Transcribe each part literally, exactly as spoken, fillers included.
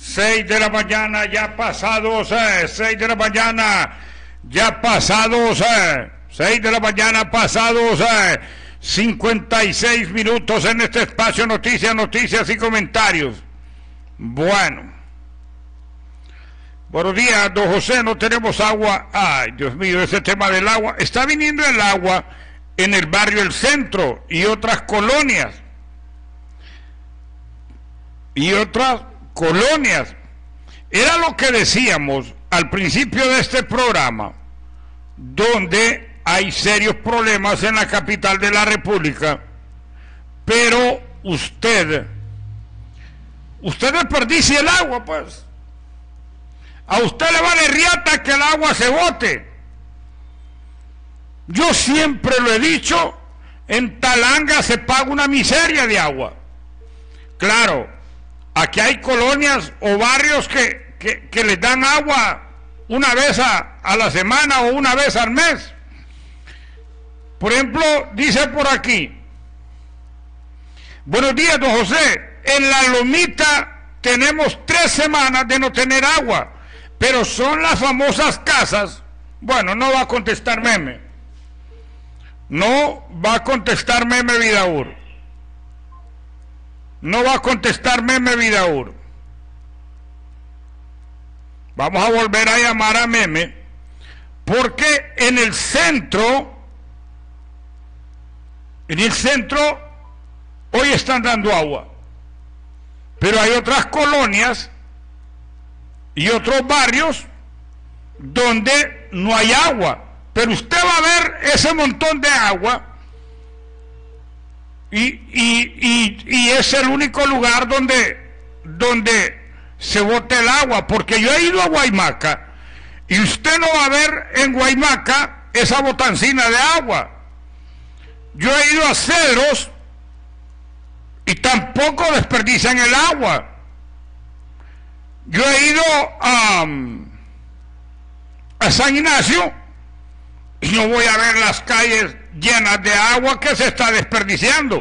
seis de la mañana ya pasados, eh, seis de la mañana ya pasados, eh, seis de la mañana pasados, eh, cincuenta y seis minutos en este espacio noticias, noticias y comentarios. Bueno, buenos días, don José, no tenemos agua. Ay, Dios mío, ese tema del agua, está viniendo el agua en el barrio El Centro y otras colonias, y otras colonias. Era lo que decíamos al principio de este programa, donde hay serios problemas en la capital de la República, pero usted, usted desperdicia el agua, pues. A usted le vale riata que el agua se bote. Yo siempre lo he dicho, en Talanga se paga una miseria de agua. Claro, aquí hay colonias o barrios que, que, que les dan agua una vez a, a la semana o una vez al mes. Por ejemplo, dice por aquí, buenos días, don José, en La Lomita tenemos tres semanas de no tener agua, pero son las famosas casas. Bueno, no va a contestar Meme, no va a contestar Meme Vidaur, no va a contestar Meme Vidaur. Vamos a volver a llamar a Meme, porque en el centro, en el centro, hoy están dando agua, pero hay otras colonias y otros barrios donde no hay agua, pero usted va a ver ese montón de agua y, y, y, y es el único lugar donde, donde se bota el agua, porque yo he ido a Guaymaca y usted no va a ver en Guaymaca esa botancina de agua. Yo he ido a Cedros y tampoco desperdician el agua. Yo he ido a, a San Ignacio y no voy a ver las calles llenas de agua que se está desperdiciando.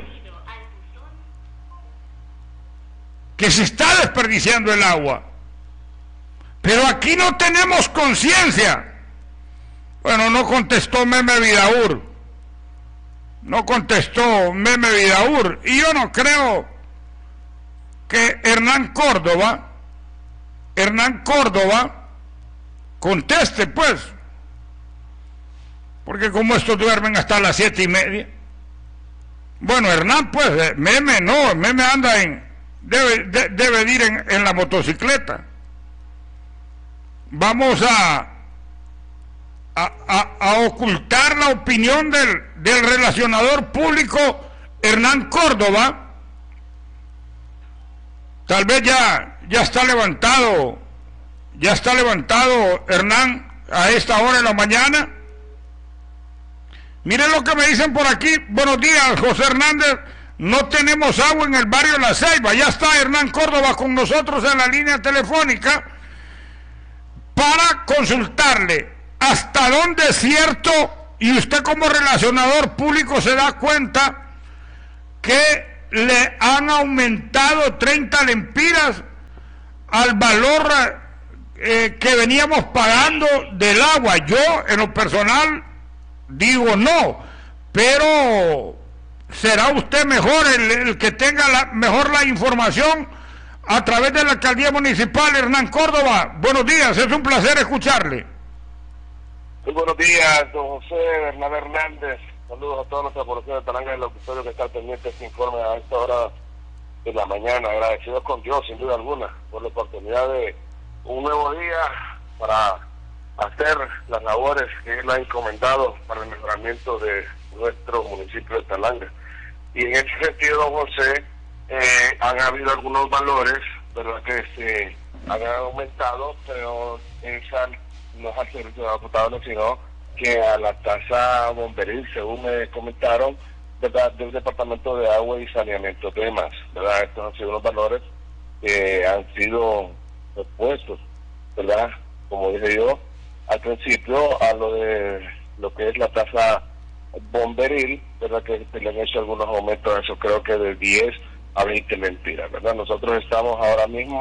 Que se está desperdiciando el agua. Pero aquí no tenemos conciencia. Bueno, no contestó Meme Vidaur. No contestó Meme Vidaur. Y yo no creo que Hernán Córdoba, Hernán Córdoba, conteste, pues. Porque como estos duermen hasta las siete y media. Bueno, Hernán, pues, Meme no, Meme anda en, debe, de, debe ir en, en la motocicleta. Vamos a, a, a, a ocultar la opinión del, del relacionador público Hernán Córdoba. Tal vez ya, ya está levantado, ya está levantado Hernán a esta hora de la mañana. Miren lo que me dicen por aquí. Buenos días, José Hernández. No tenemos agua en el barrio La Ceiba. Ya está Hernán Córdoba con nosotros en la línea telefónica para consultarle hasta dónde es cierto, y usted como relacionador público se da cuenta que le han aumentado treinta lempiras al valor eh, que veníamos pagando del agua. Yo, en lo personal, digo no, pero será usted mejor el, el que tenga la, mejor la información a través de la alcaldía municipal. Hernán Córdoba, buenos días, es un placer escucharle. Muy buenos días, don José Bernabé Hernández. Saludos a toda nuestra población de Talanga y el auditorio que está pendiente de este informe a esta hora de la mañana. Agradecidos con Dios, sin duda alguna, por la oportunidad de un nuevo día para hacer las labores que él ha encomendado para el mejoramiento de nuestro municipio de Talanga. Y en ese sentido, don José, eh, han habido algunos valores, ¿verdad?, que se han aumentado, pero esa no es al servicio de la potable, sino que a la tasa bomberil, según me comentaron, ¿verdad?, del Departamento de Agua y Saneamiento de demás, ¿verdad? Estos han sido los valores que han sido expuestos, ¿verdad?, como dije yo al principio, a lo de lo que es la tasa bomberil, ¿verdad?, que se le han hecho algunos aumentos, eso creo que de diez a veinte mentiras, ¿verdad? Nosotros estamos ahora mismo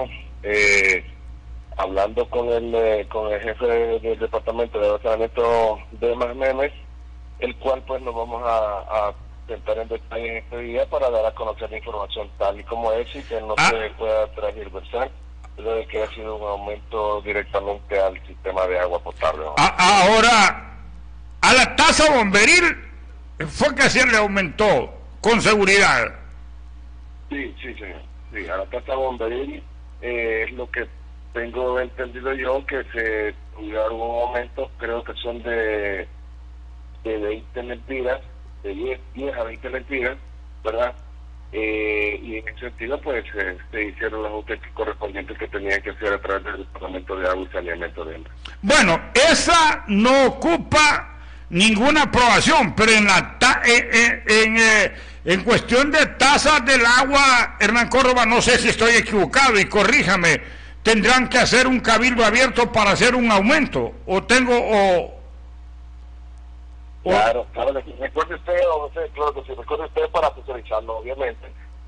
eh, hablando con el eh, con el jefe de, del departamento de saneamiento de Más Memes, el cual pues nos vamos a, a sentar en detalle en este día para dar a conocer la información tal y como es y que no ah. se pueda transversar de que ha sido un aumento directamente al sistema de agua potable. A, ahora, a la tasa bomberil fue que se le aumentó, con seguridad. Sí, sí, sí, sí, a la tasa bomberil eh, es lo que tengo entendido yo, que se tuvo algún aumento, creo que son de, de veinte lempiras, de diez a veinte lempiras, ¿verdad? Eh, y en ese sentido pues eh, se hicieron los ajustes correspondientes que tenían que hacer a través del Departamento de Agua y Saneamiento de Hembra. Bueno, esa no ocupa ninguna aprobación, pero en la ta en, en, en, eh, en cuestión de tasas del agua, Hernán Córdoba, no sé si estoy equivocado y corríjame, tendrán que hacer un cabildo abierto para hacer un aumento, o tengo o Claro, claro que sí. Recuerde usted, o sea, claro que sí, recuerde usted para socializarlo, obviamente.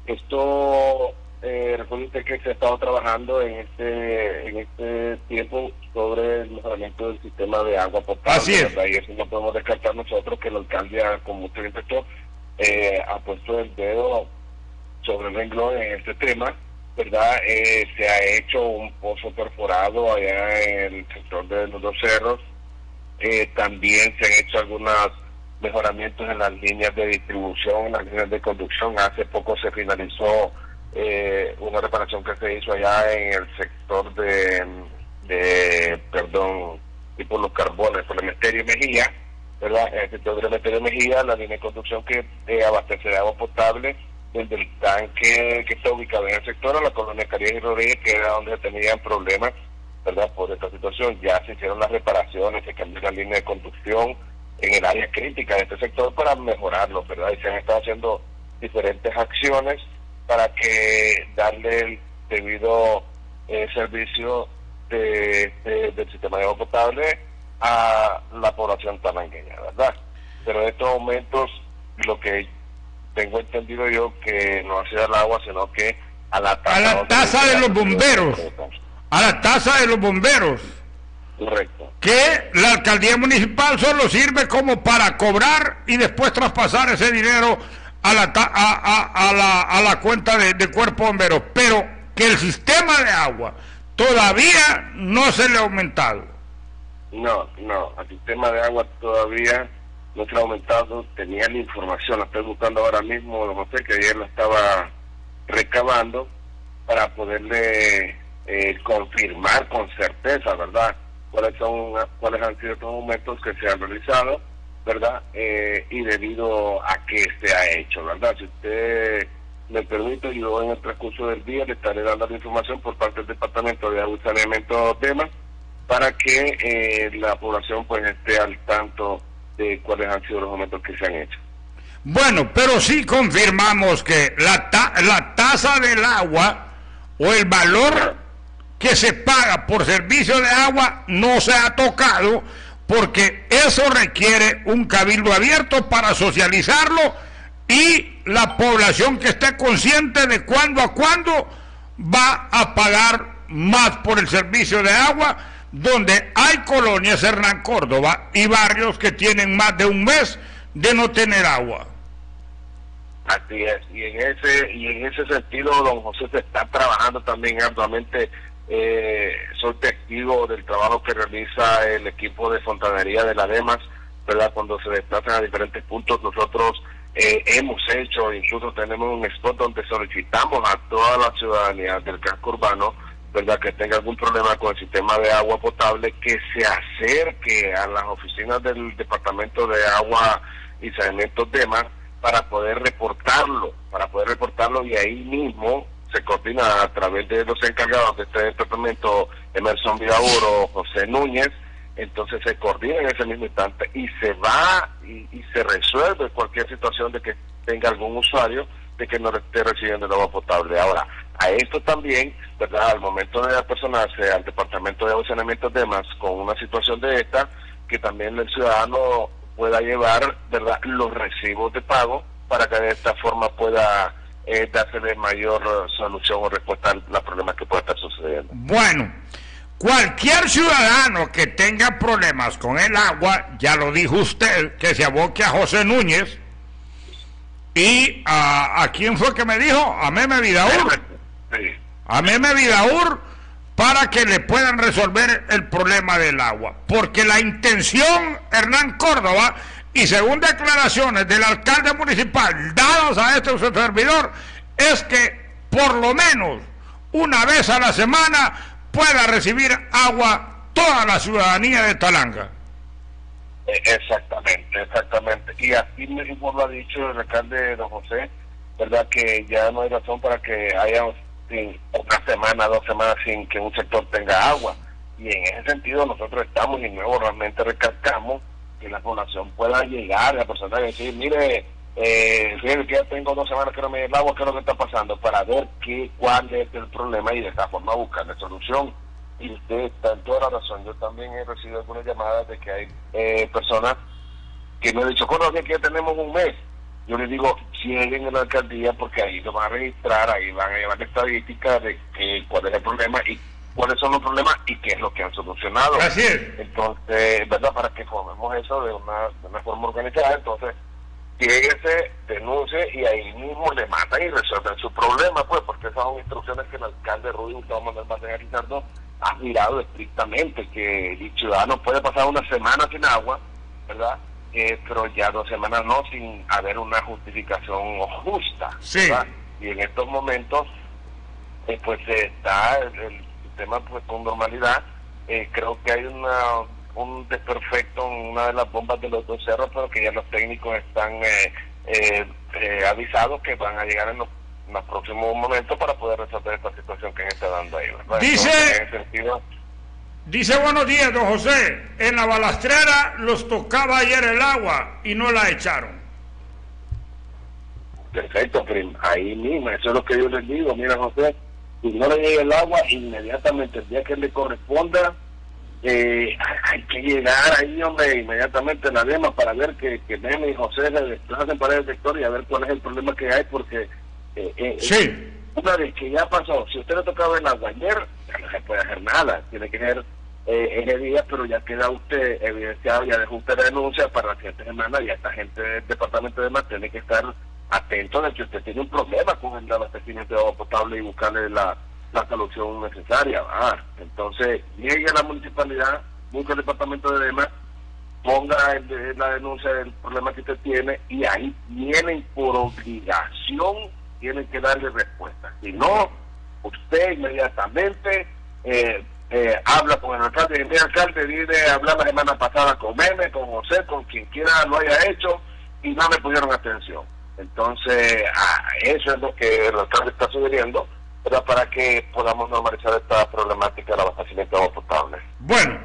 Esto, eh, recuerde usted que se ha estado trabajando en este en este tiempo sobre el mejoramiento del sistema de agua potable. Así es. ¿Verdad? Y eso no podemos descartar nosotros, que el alcalde, como usted inspector, eh, ha puesto el dedo sobre el renglón en este tema, ¿verdad? Eh, se ha hecho un pozo perforado allá en el sector de los dos cerros. Eh, también se han hecho algunos mejoramientos en las líneas de distribución, en las líneas de conducción. Hace poco se finalizó eh, una reparación que se hizo allá en el sector de, de perdón, y por los carbones, por el Emeterio Mejía, ¿verdad? En el sector del Emeterio Mejía, la línea de conducción que eh, abastece de agua potable desde el tanque que está ubicado en el sector a la colonia Carías y Rodríguez, que era donde tenían problemas, ¿verdad? Por esta situación. Ya se hicieron las reparaciones, se cambió la línea de conducción en el área crítica de este sector para mejorarlo, ¿verdad? Y se han estado haciendo diferentes acciones para que darle el debido eh, servicio de, de, del sistema de agua potable a la población tamanqueña, ¿verdad? Pero en estos momentos, lo que tengo entendido yo, que no ha sido al agua, sino que a la tasa, a la tasa de los bomberos. A la tasa de los bomberos. Correcto. Que la alcaldía municipal solo sirve como para cobrar y después traspasar ese dinero a la ta a, a, a la a la cuenta de, de cuerpo bomberos, pero que el sistema de agua todavía no se le ha aumentado. No, no, al sistema de agua todavía no se ha aumentado. Tenía la información, la estoy buscando ahora mismo, don José, que ayer la estaba recabando para poderle Eh, confirmar con certeza, ¿verdad?, cuáles son cuáles han sido estos aumentos que se han realizado, ¿verdad?, eh, y debido a qué se ha hecho, ¿verdad? Si usted me permite, yo en el transcurso del día le estaré dando la información por parte del Departamento de Agua y Saneamiento de Temas para que eh, la población pues esté al tanto de cuáles han sido los aumentos que se han hecho. Bueno, pero sí confirmamos que la, ta la tasa del agua o el valor que se paga por servicio de agua no se ha tocado, porque eso requiere un cabildo abierto para socializarlo y la población que esté consciente de cuándo a cuándo va a pagar más por el servicio de agua, donde hay colonias, Hernán Córdoba, y barrios que tienen más de un mes de no tener agua. Así es, y en ese y en ese sentido, don José, se está trabajando también arduamente. Eh, soy testigo del trabajo que realiza el equipo de fontanería de la DEMAS, ¿verdad? Cuando se desplazan a diferentes puntos, nosotros eh, hemos hecho, incluso tenemos un spot donde solicitamos a toda la ciudadanía del casco urbano, ¿verdad?, que tenga algún problema con el sistema de agua potable, que se acerque a las oficinas del Departamento de Agua y Saneamiento DEMAS para poder reportarlo, para poder reportarlo y ahí mismo se coordina a través de los encargados de este departamento, Emerson Vidauro, José Núñez. Entonces se coordina en ese mismo instante y se va y, y se resuelve cualquier situación de que tenga algún usuario de que no esté recibiendo el agua potable. Ahora, a esto también, ¿verdad?, al momento de apersonarse al Departamento de Agua y Saneamiento de Temas con una situación de esta, que también el ciudadano pueda llevar, ¿verdad?, los recibos de pago para que de esta forma pueda eh, dársele mayor solución o respuesta a los problemas que pueda estar sucediendo. Bueno, cualquier ciudadano que tenga problemas con el agua, ya lo dijo usted, que se aboque a José Núñez. ¿Y a, a quién fue que me dijo? A Meme Vidaur. Sí. A Meme Vidaur, para que le puedan resolver el problema del agua. Porque la intención, Hernán Córdoba, y según declaraciones del alcalde municipal dadas a este servidor, es que por lo menos una vez a la semana pueda recibir agua toda la ciudadanía de Talanga. Exactamente, exactamente. Y así mismo lo ha dicho el alcalde don José, ¿verdad? Que ya no hay razón para que haya sin, una semana, dos semanas sin que un sector tenga agua. Y en ese sentido nosotros estamos, y nuevo realmente recalcamos, que la población pueda llegar, la persona decir, mire, eh, que ya tengo dos semanas que no me da el agua, ¿qué es lo que está pasando? Para ver qué, cuál es el problema y de esta forma buscarle solución. Y usted está en toda la razón. Yo también he recibido algunas llamadas de que hay eh, personas que me han dicho, conoce que ya tenemos un mes. Yo les digo, lleguen a la alcaldía porque ahí lo van a registrar, ahí van a llevar estadísticas de que, cuál es el problema y cuáles son los problemas y qué es lo que han solucionado. Así es. Entonces, ¿verdad? Para que formemos eso de una, de una forma organizada, entonces, lléguese, denuncie y ahí mismo le matan y resuelven su problema, pues, porque esas son instrucciones que el alcalde Rudy Gustavo Manuel Barrera Lizardo ha mirado estrictamente, que el ciudadano puede pasar una semana sin agua, ¿verdad? Eh, pero ya dos semanas no, sin haber una justificación justa, sí. ¿verdad? Y en estos momentos, eh, pues está el, el tema pues con normalidad. Eh, creo que hay una un desperfecto en una de las bombas de los dos cerros, pero que ya los técnicos están eh, eh, eh, avisados que van a llegar en los en los próximos momentos para poder resolver esta situación que se está dando ahí, ¿verdad? Dice, Entonces, en ese sentido, dice buenos días, don José, en la balastrera los tocaba ayer el agua y no la echaron. Perfecto, pero ahí mismo, eso es lo que yo les digo, mira José, si no le llega el agua, inmediatamente el día que le corresponda, eh, hay que llegar ahí, hombre, inmediatamente en la DEMA para ver que, que Nene y José se desplacen para el sector y a ver cuál es el problema que hay, porque Eh, eh, sí. una vez que ya pasó, si usted le tocaba el agua ayer, ya no se puede hacer nada, tiene que ser eh, ese día, pero ya queda usted evidenciado, ya dejó usted la denuncia para la siguiente semana, y esta gente del departamento de mar tiene que estar atento de que usted tiene un problema con el abastecimiento de agua potable y buscarle la, la solución necesaria. Ah, entonces llegue a la municipalidad, busque el departamento de demás, ponga el, la denuncia del problema que usted tiene, y ahí vienen por obligación, tienen que darle respuesta. Si no, usted inmediatamente eh, eh, habla con el alcalde, y el alcalde viene a hablar la semana pasada con Meme, con José, con quien quiera lo haya hecho, y no me pusieron atención. Entonces, ah, eso es lo que el alcalde está sugiriendo, ¿verdad? Para que podamos normalizar esta problemática del abastecimiento de agua potable. Bueno,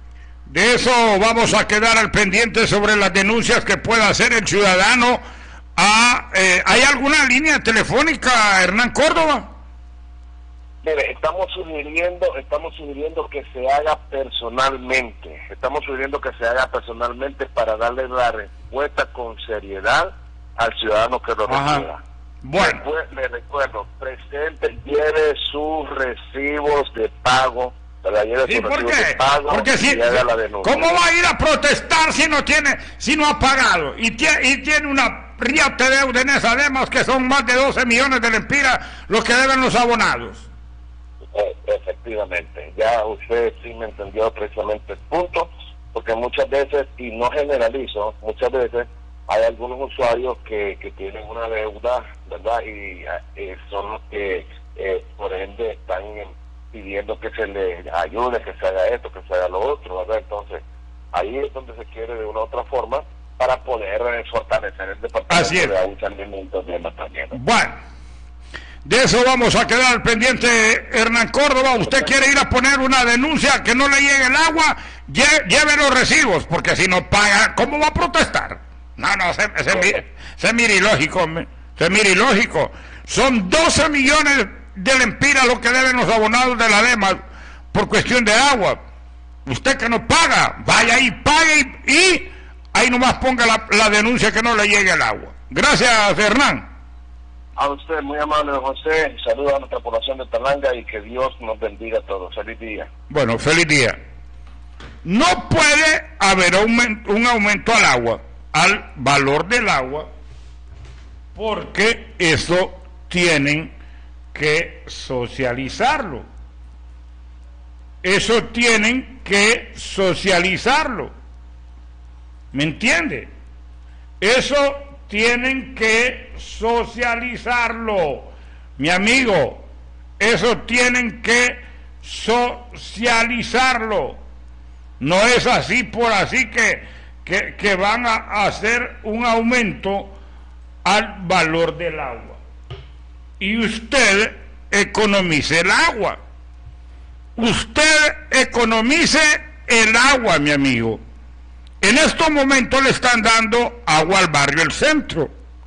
de eso vamos a quedar al pendiente sobre las denuncias que pueda hacer el ciudadano. Ah, eh, ¿hay alguna línea telefónica, Hernán Córdoba? Mire, estamos sugiriendo, estamos sugiriendo que se haga personalmente, estamos sugiriendo que se haga personalmente para darle la respuesta con seriedad al ciudadano que lo requiera. Bueno. Después, le recuerdo, presente, lleve sus recibos de pago. ¿Y por qué? Porque si, ¿cómo va a ir a protestar si no tiene, si no ha pagado? Y tiene, y tiene una riata de deuda en esa DEMAS que son más de doce millones de lempiras los que deben los abonados. Eh, efectivamente, ya usted sí me entendió precisamente el punto, porque muchas veces, y no generalizo, muchas veces hay algunos usuarios que, que tienen una deuda, ¿verdad? Y eh, son los que, eh, por ende, están en pidiendo que se le ayude, que se haga esto, que se haga lo otro, ¿verdad? Entonces, ahí es donde se quiere de una u otra forma para poder eh, fortalecer el departamento de agua y saneamiento de también. Bueno, de eso vamos a quedar pendiente, Hernán Córdoba. Usted quiere ir a poner una denuncia que no le llegue el agua, lle lleve los recibos, porque si no paga, ¿cómo va a protestar? No, no, se, se, se, se mira ilógico, se mira ilógico. Son doce millones de lempiras lo que deben los abonados de la DEMAS por cuestión de agua. Usted que no paga, vaya ahí, pague y, y ahí nomás ponga la, la denuncia que no le llegue el agua. Gracias, Hernán. A usted, muy amable, don José. Saludos a nuestra población de Talanga y que Dios nos bendiga a todos. Feliz día. Bueno, feliz día. No puede haber un aumento al agua, al valor del agua, porque eso tienen que socializarlo. Eso tienen que socializarlo. ¿Me entiende? Eso tienen que socializarlo, mi amigo. Eso tienen que socializarlo. No es así por así que, que, que van a hacer un aumento al valor del agua. Y usted economice el agua. Usted economice el agua, mi amigo. En estos momentos le están dando agua al barrio El Centro.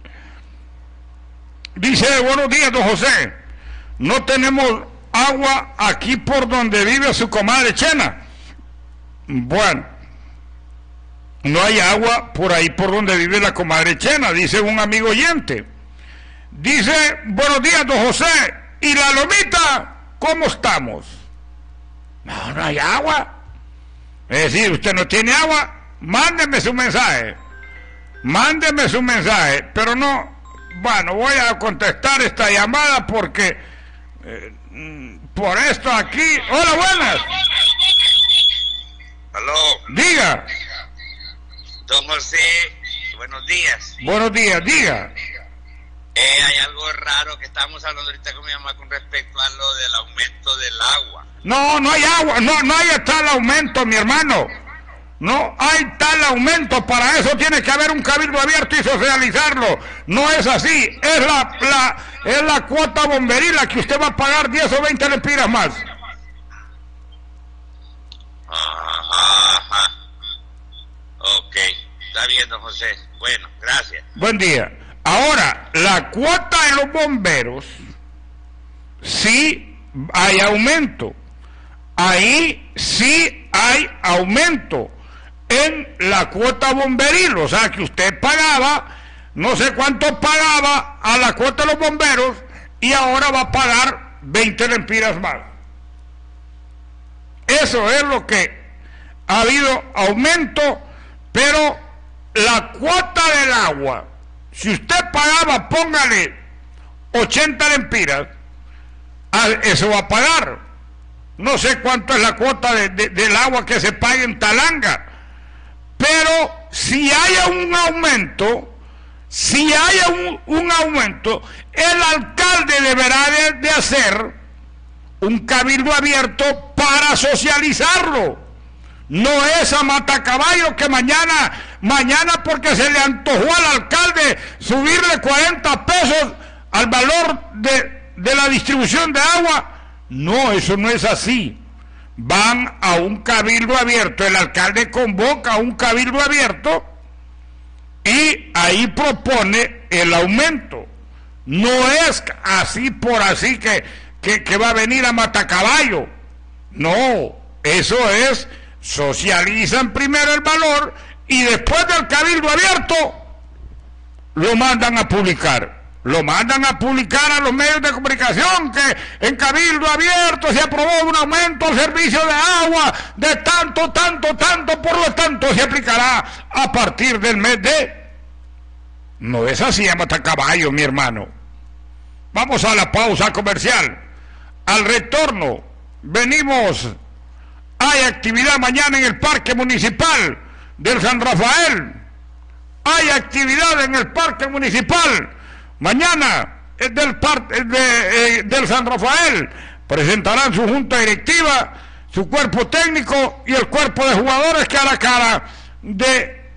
Dice, buenos días, don José. No tenemos agua aquí por donde vive su comadre Chena. Bueno, no hay agua por ahí por donde vive la comadre Chena, dice un amigo oyente. Dice, buenos días, don José. ¿Y la lomita? ¿Cómo estamos? No, no hay agua. Es decir, usted no tiene agua. Mándeme su mensaje, mándeme su mensaje, pero no, bueno, voy a contestar esta llamada porque eh, por esto aquí. Hola, buenas. Aló. Diga. Don José, buenos días. Buenos días, diga. Eh, hay algo raro que estábamos hablando ahorita con mi mamá con respecto a lo del aumento del agua. No, no hay agua, no, no hay tal aumento, mi hermano. No hay tal aumento, para eso tiene que haber un cabildo abierto y socializarlo. No es así, es la, la, es la cuota bomberil la que usted va a pagar diez o veinte lempiras más. Ajá, ajá. Ok, está bien, don José. Bueno, gracias. Buen día. Ahora, la cuota de los bomberos, sí hay aumento. Ahí sí hay aumento en la cuota bomberil, o sea que usted pagaba, no sé cuánto pagaba a la cuota de los bomberos y ahora va a pagar veinte lempiras más. Eso es lo que ha habido aumento, pero la cuota del agua, si usted pagaba, póngale ochenta lempiras, eso va a pagar. No sé cuánto es la cuota de, de, del agua que se paga en Talanga. Pero si haya un aumento, si haya un, un aumento, el alcalde deberá de, de hacer un cabildo abierto para socializarlo. No es a matacaballo que mañana, mañana porque se le antojó al alcalde subirle cuarenta pesos al valor de, de la distribución de agua. No, eso no es así. Van a un cabildo abierto, el alcalde convoca a un cabildo abierto y ahí propone el aumento. No es así por así que, que, que va a venir a matacaballo. No, eso es, socializan primero el valor y después del cabildo abierto lo mandan a publicar. Lo mandan a publicar a los medios de comunicación que en cabildo abierto se aprobó un aumento al servicio de agua de tanto, tanto, tanto, por lo tanto se aplicará a partir del mes de... No es así a matacaballo, mi hermano. Vamos a la pausa comercial. Al retorno, venimos. Hay actividad mañana en el Parque Municipal del San Rafael. Hay actividad en el Parque Municipal. Mañana es del, par, de, eh, del San Rafael. Presentarán su junta directiva, su cuerpo técnico y el cuerpo de jugadores que hará cara de,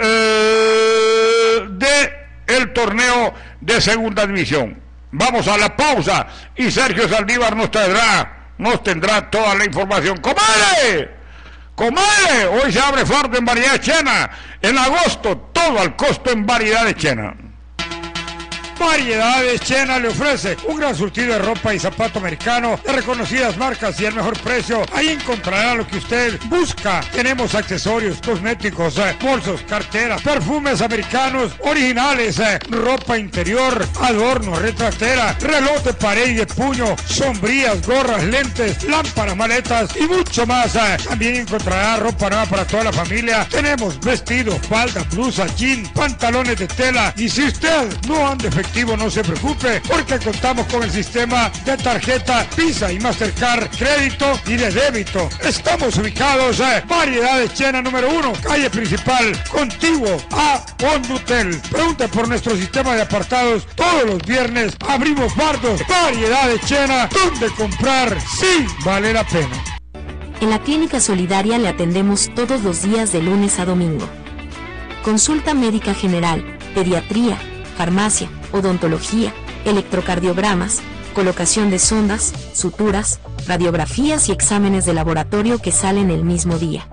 eh, de el torneo de segunda división. Vamos a la pausa y Sergio Saldívar nos tendrá, nos tendrá toda la información. ¡Comadre! ¡Comadre! Hoy se abre fardo en variedad chena. En agosto, todo al costo en variedad de chena. Variedades Chena le ofrece un gran surtido de ropa y zapato americano de reconocidas marcas y el mejor precio. Ahí encontrará lo que usted busca. Tenemos accesorios, cosméticos, eh, bolsos, carteras, perfumes americanos originales, eh, ropa interior, adornos, retratera, reloj de pared y de puño, sombrillas, gorras, lentes, lámparas, maletas y mucho más. Eh. También encontrará ropa nueva para toda la familia. Tenemos vestidos, faldas, blusas, jeans, pantalones de tela. Y si usted no anda efectivo, no se preocupe, porque contamos con el sistema de tarjeta Visa y Mastercard, crédito y de débito. Estamos ubicados en eh, Variedades Chena número uno, calle principal, contiguo a Hondutel. Pregunte por nuestro sistema de apartados. Todos los viernes abrimos bardos. Variedades Chena, donde comprar sí vale la pena. En la Clínica Solidaria le atendemos todos los días de lunes a domingo. Consulta médica general, pediatría, farmacia, odontología, electrocardiogramas, colocación de sondas, suturas, radiografías y exámenes de laboratorio que salen el mismo día.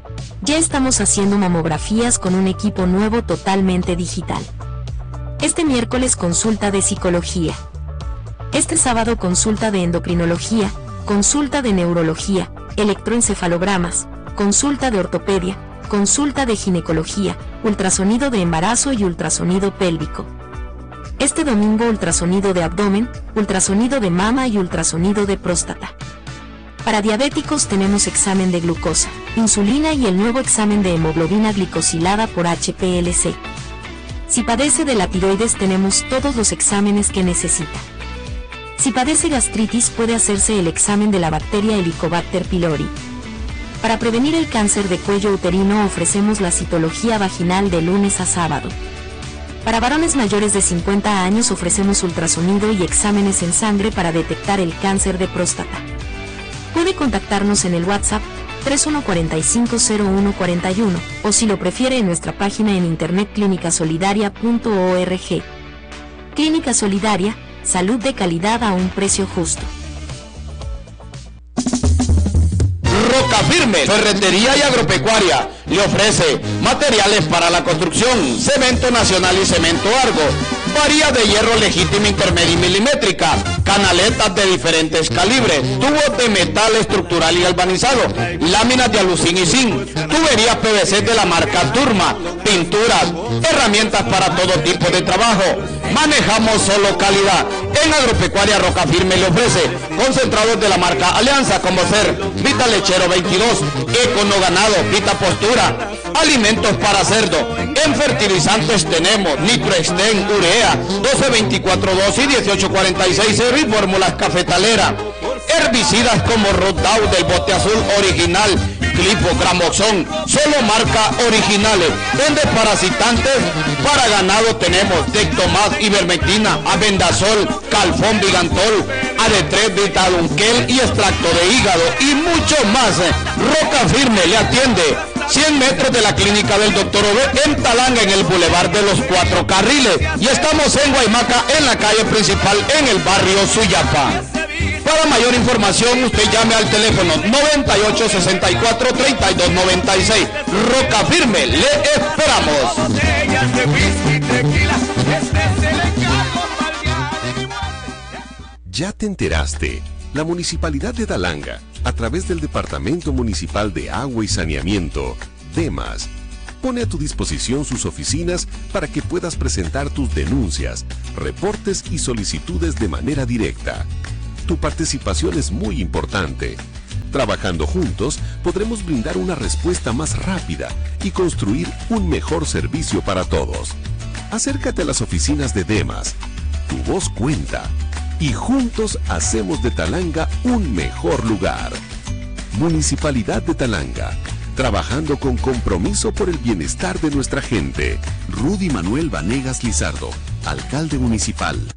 Ya estamos haciendo mamografías con un equipo nuevo totalmente digital. Este miércoles consulta de psicología. Este sábado consulta de endocrinología, consulta de neurología, electroencefalogramas, consulta de ortopedia, consulta de ginecología, ultrasonido de embarazo y ultrasonido pélvico. Este domingo ultrasonido de abdomen, ultrasonido de mama y ultrasonido de próstata. Para diabéticos tenemos examen de glucosa, insulina y el nuevo examen de hemoglobina glicosilada por H P L C. Si padece de la tiroides tenemos todos los exámenes que necesita. Si padece gastritis puede hacerse el examen de la bacteria Helicobacter pylori. Para prevenir el cáncer de cuello uterino ofrecemos la citología vaginal de lunes a sábado. Para varones mayores de cincuenta años ofrecemos ultrasonido y exámenes en sangre para detectar el cáncer de próstata. Puede contactarnos en el WhatsApp tres uno cuatro cinco cero uno cuatro uno o si lo prefiere en nuestra página en internet clínica solidaria punto org. Clínica Solidaria, salud de calidad a un precio justo. Roca Firme, ferretería y agropecuaria, le ofrece materiales para la construcción, cemento nacional y cemento Argo, varillas de hierro legítima intermedia y milimétrica, canaletas de diferentes calibres, tubos de metal estructural y galvanizado, láminas de alucin y zinc, tuberías P V C de la marca Turma, pinturas, herramientas para todo tipo de trabajo. Manejamos solo calidad. En Agropecuaria Roca Firme le ofrece concentrados de la marca Alianza como ser Vita Lechero veintidós, Econo Ganado, Vita Postura, alimentos para cerdo. En fertilizantes tenemos Nitroexten, Urea, doce veinticuatro dos y dieciocho cuarenta y seis R y fórmulas cafetalera. Herbicidas como Rodout del bote azul original, Clipo, Gramoxón, solo marca originales. En desparasitantes para ganado tenemos Tectomas, Ivermectina, Abendazol, Calfón, Vigantol, A D tres, Vitadunquel y extracto de hígado y mucho más. Roca Firme le atiende cien metros de la clínica del doctor Obed en Talanga, en el Boulevard de los Cuatro Carriles, y estamos en Guaymaca, en la calle principal, en el barrio Suyapa. Para mayor información, usted llame al teléfono noventa y ocho sesenta y cuatro treinta y dos noventa y seis. Roca Firme, le esperamos. ¿Ya te enteraste? La Municipalidad de Talanga, a través del Departamento Municipal de Agua y Saneamiento, DEMAS, pone a tu disposición sus oficinas para que puedas presentar tus denuncias, reportes y solicitudes de manera directa. Tu participación es muy importante. Trabajando juntos, podremos brindar una respuesta más rápida y construir un mejor servicio para todos. Acércate a las oficinas de DEMAS. Tu voz cuenta. Y juntos hacemos de Talanga un mejor lugar. Municipalidad de Talanga, trabajando con compromiso por el bienestar de nuestra gente. Rudy Manuel Vanegas Lizardo, alcalde municipal.